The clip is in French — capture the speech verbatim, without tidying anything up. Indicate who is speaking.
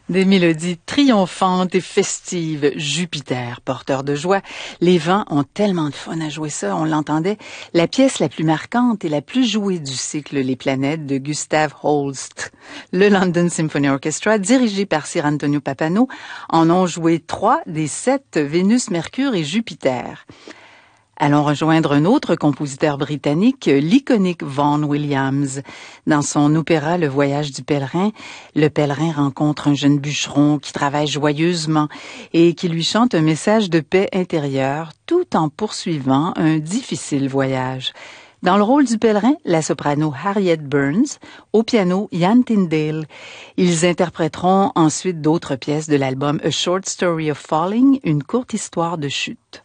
Speaker 1: Des mélodies triomphantes et festives, Jupiter, porteur de joie. Les vents ont tellement de fun à jouer ça, on l'entendait. La pièce la plus marquante et la plus jouée du cycle Les Planètes de Gustav Holst. Le London Symphony Orchestra, dirigé par Sir Antonio Pappano, en ont joué trois des sept Vénus, Mercure et Jupiter. Allons rejoindre un autre compositeur britannique, l'iconique Vaughan Williams. Dans son opéra Le Voyage du pèlerin, le pèlerin rencontre un jeune bûcheron qui travaille joyeusement et qui lui chante un message de paix intérieure tout en poursuivant un difficile voyage. Dans le rôle du pèlerin, la soprano Harriet Burns, au piano Ian Tyndale. Ils interpréteront ensuite d'autres pièces de l'album A Short Story of Falling, une courte histoire de chute.